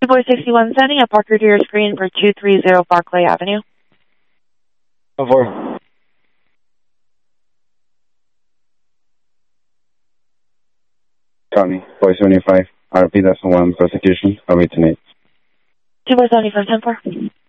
2 61 sending a Parker to your screen for 230 Barclay Avenue. 4. County, 475. RP, that's 1 prosecution. I'll be tonight. 2 75 10 4.